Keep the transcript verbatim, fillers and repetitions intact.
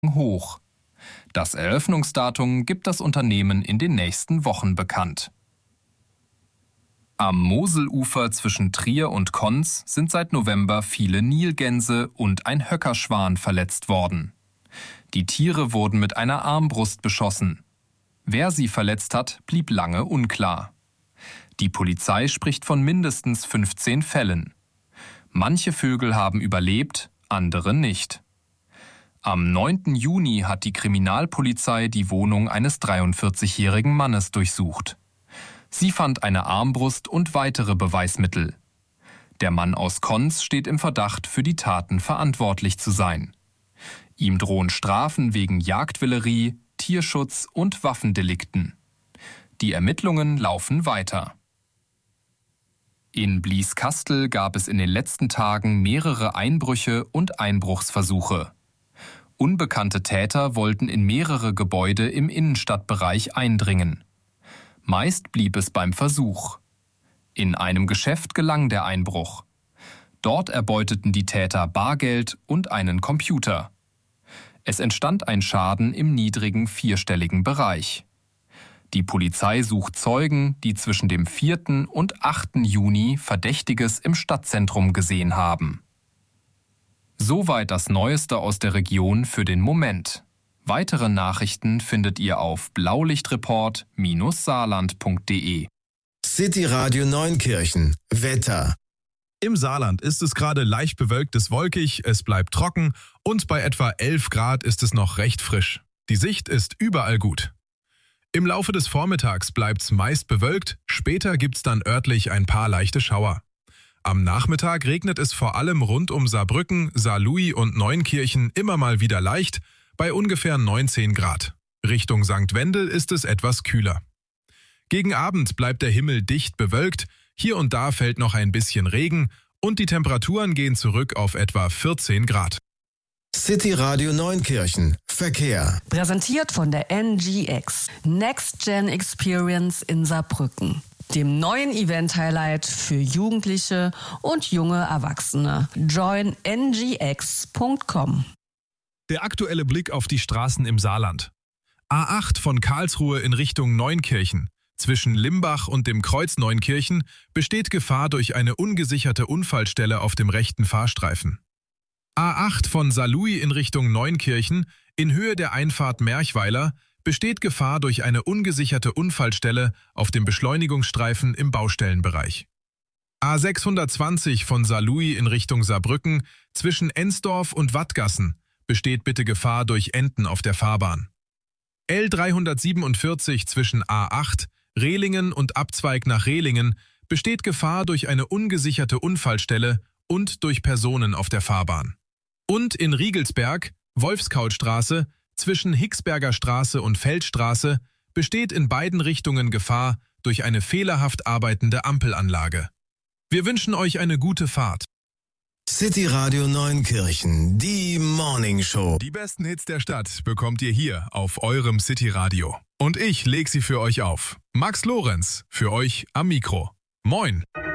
hoch. Das Eröffnungsdatum gibt das Unternehmen in den nächsten Wochen bekannt. Am Moselufer zwischen Trier und Konz sind seit November viele Nilgänse und ein Höckerschwan verletzt worden. Die Tiere wurden mit einer Armbrust beschossen. Wer sie verletzt hat, blieb lange unklar. Die Polizei spricht von mindestens fünfzehn Fällen. Manche Vögel haben überlebt, andere nicht. Am neunten Juni hat die Kriminalpolizei die Wohnung eines dreiundvierzigjährigen Mannes durchsucht. Sie fand eine Armbrust und weitere Beweismittel. Der Mann aus Konz steht im Verdacht, für die Taten verantwortlich zu sein. Ihm drohen Strafen wegen Jagdwillerie, Tierschutz und Waffendelikten. Die Ermittlungen laufen weiter. In Blieskastel gab es in den letzten Tagen mehrere Einbrüche und Einbruchsversuche. Unbekannte Täter wollten in mehrere Gebäude im Innenstadtbereich eindringen. Meist blieb es beim Versuch. In einem Geschäft gelang der Einbruch. Dort erbeuteten die Täter Bargeld und einen Computer. Es entstand ein Schaden im niedrigen vierstelligen Bereich. Die Polizei sucht Zeugen, die zwischen dem vierten und achten Juni Verdächtiges im Stadtzentrum gesehen haben. Soweit das Neueste aus der Region für den Moment. Weitere Nachrichten findet ihr auf blaulichtreport Bindestrich saarland punkt de. City Radio Neunkirchen. Wetter. Im Saarland ist es gerade leicht bewölkt bis wolkig, es bleibt trocken und bei etwa elf Grad ist es noch recht frisch. Die Sicht ist überall gut. Im Laufe des Vormittags bleibt's meist bewölkt, später gibt's dann örtlich ein paar leichte Schauer. Am Nachmittag regnet es vor allem rund um Saarbrücken, Saarlouis und Neunkirchen immer mal wieder leicht, bei ungefähr neunzehn Grad. Richtung Sankt Wendel ist es etwas kühler. Gegen Abend bleibt der Himmel dicht bewölkt, hier und da fällt noch ein bisschen Regen und die Temperaturen gehen zurück auf etwa vierzehn Grad. City Radio Neunkirchen. Verkehr. Präsentiert von der N G X. Next Gen Experience in Saarbrücken. Dem neuen Event-Highlight für Jugendliche und junge Erwachsene. join n g x punkt com. Der aktuelle Blick auf die Straßen im Saarland. A acht von Karlsruhe in Richtung Neunkirchen. Zwischen Limbach und dem Kreuz Neunkirchen besteht Gefahr durch eine ungesicherte Unfallstelle auf dem rechten Fahrstreifen. A acht von Saarlouis in Richtung Neunkirchen in Höhe der Einfahrt Merchweiler besteht Gefahr durch eine ungesicherte Unfallstelle auf dem Beschleunigungsstreifen im Baustellenbereich. A sechshundertzwanzig von Saarlouis in Richtung Saarbrücken zwischen Ensdorf und Wattgassen besteht bitte Gefahr durch Enten auf der Fahrbahn. L dreihundertsiebenundvierzig zwischen A acht, Rehlingen und Abzweig nach Rehlingen besteht Gefahr durch eine ungesicherte Unfallstelle und durch Personen auf der Fahrbahn. Und in Riegelsberg, Wolfskautstraße, zwischen Hicksberger Straße und Feldstraße besteht in beiden Richtungen Gefahr durch eine fehlerhaft arbeitende Ampelanlage. Wir wünschen euch eine gute Fahrt. City Radio Neunkirchen, die Morning Show. Die besten Hits der Stadt bekommt ihr hier auf eurem City Radio. Und ich leg sie für euch auf. Max Lorenz, für euch am Mikro. Moin!